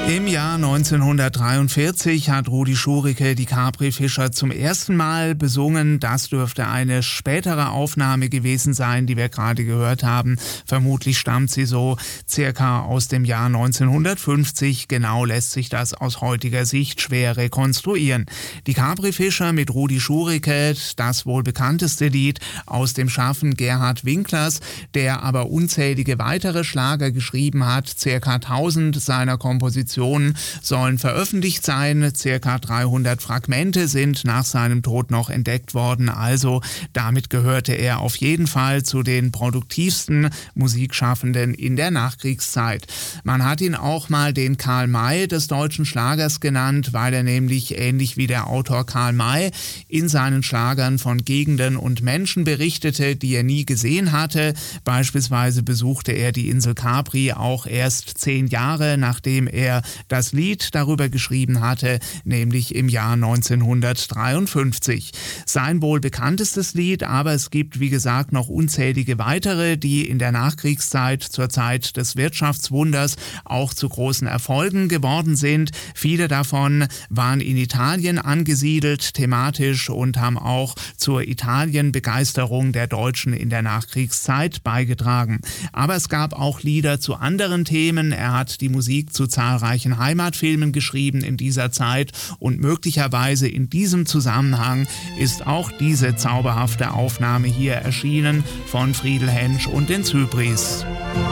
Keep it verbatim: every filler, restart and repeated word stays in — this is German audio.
Im Jahr neunzehnhundertdreiundvierzig hat Rudi Schurike die Capri-Fischer zum ersten Mal besungen. Das dürfte eine spätere Aufnahme gewesen sein, die wir gerade gehört haben. Vermutlich stammt sie so circa aus dem Jahr neunzehnhundertfünfzig. Genau lässt sich das aus heutiger Sicht schwer rekonstruieren. Die Capri-Fischer mit Rudi Schurike, das wohl bekannteste Lied aus dem Schaffen Gerhard Winklers, der aber unzählige weitere Schlager geschrieben hat. Circa tausend seiner Kompositionen sollen veröffentlicht sein. Circa dreihundert Fragmente sind nach seinem Tod noch entdeckt worden. Also damit gehörte er auf jeden Fall zu den produktivsten Musikschaffenden in der Nachkriegszeit. Man hat ihn auch mal den Karl May des deutschen Schlagers genannt, weil er nämlich ähnlich wie der Autor Karl May in seinen Schlagern von Gegenden und Menschen berichtete, die er nie gesehen hatte. Beispielsweise besuchte er die Insel Capri auch erst zehn Jahre, nachdem er das Lied darüber geschrieben hatte, nämlich im Jahr neunzehnhundertdreiundfünfzig. Sein wohl bekanntestes Lied, aber es gibt wie gesagt noch unzählige weitere, die in der Nachkriegszeit zur Zeit des Wirtschaftswunders auch zu großen Erfolgen geworden sind. Viele davon waren in Italien angesiedelt, thematisch, und haben auch zur Italien-Begeisterung der Deutschen in der Nachkriegszeit beigetragen. Aber es gab auch Lieder zu anderen Themen. Er hat die Musik zu zahlreichen Heimatfilmen geschrieben in dieser Zeit, und möglicherweise in diesem Zusammenhang ist auch diese zauberhafte Aufnahme hier erschienen von Friedel Hensch und den Zypris.